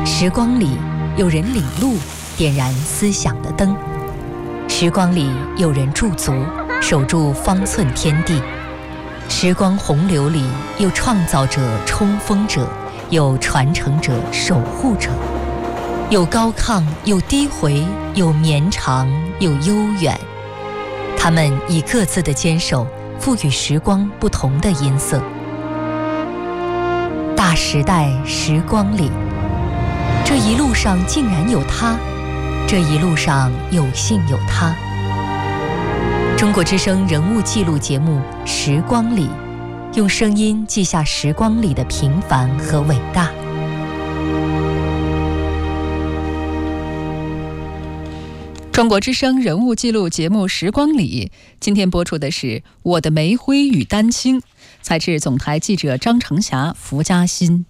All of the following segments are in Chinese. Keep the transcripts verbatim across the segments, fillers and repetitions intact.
时光里有人领路，点燃思想的灯；时光里有人驻足，守住方寸天地；时光洪流里有创造者、冲锋者，有传承者、守护者，有高亢，有低回，有绵长，有悠远。他们以各自的坚守，赋予时光不同的音色。大时代时光里，这一路上竟然有他，这一路上有幸有他。中国之声人物记录节目《时光里》，用声音记下时光里的平凡和伟大。 中国之声人物记录节目《时光里》，今天播出的是《我的煤灰与丹青》，采自总台记者张成霞、福嘉欣。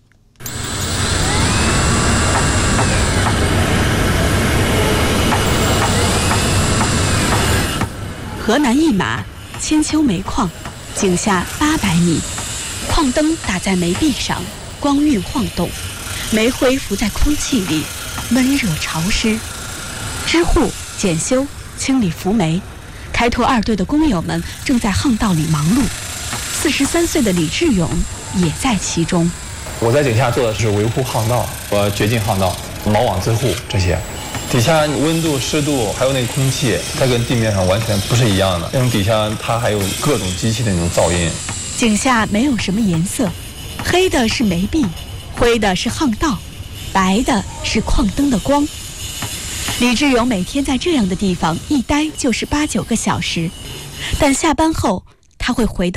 河南一马千秋煤矿，井下八百米，矿灯打在煤壁上，光晕晃动，煤灰浮在空气里，温热潮湿。支护、检修、清理浮煤，开拓二队的工友们正在巷道里忙碌。四十三岁的李志勇也在其中。 我在井下做的是维护巷道和掘进巷道、锚网支护这些。底下温度、湿度还有那个空气，它跟地面上完全不是一样的。那种底下它还有各种机器的那种噪音。 井下没有什么颜色，黑的是煤壁，灰的是巷道，白的是矿灯的光。李志勇每天在这样的地方一待就是八九个小时，但下班后他会回到